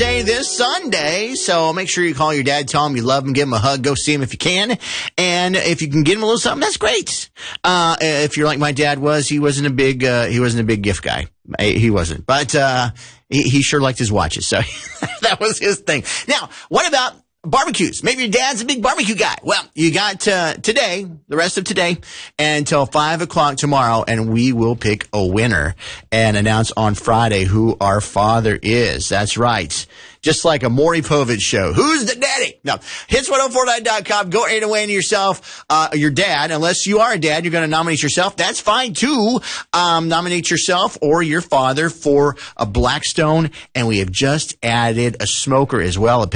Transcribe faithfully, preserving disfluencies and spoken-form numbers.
Day this Sunday, so make sure you call your dad, tell him you love him, give him a hug, go see him if you can. And if you can get him a little something, that's great. Uh, if you're like my dad was, he wasn't a big, uh, he wasn't a big gift guy. He wasn't, but, uh, he, he sure liked his watches. So that was his thing. Now, what about barbecues? Maybe your dad's a big barbecue guy. Well, you got uh, today, the rest of today, until five o'clock tomorrow, and we will pick a winner and announce on Friday who our father is. That's right. Just like a Maury Povich show. Who's the daddy? No. hits ten forty-nine dot com. Go right away into yourself, uh, your dad. Unless you are a dad, you're going to nominate yourself. That's fine, too. Um, nominate yourself or your father for a Blackstone. And we have just added a smoker as well.